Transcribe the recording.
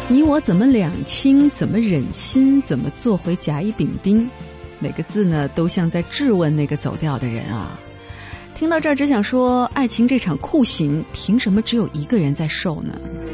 你我怎么两清，怎么忍心，怎么做回甲乙丙丁？每个字呢，都像在质问那个走掉的人啊。听到这儿，只想说，爱情这场酷刑，凭什么只有一个人在受呢？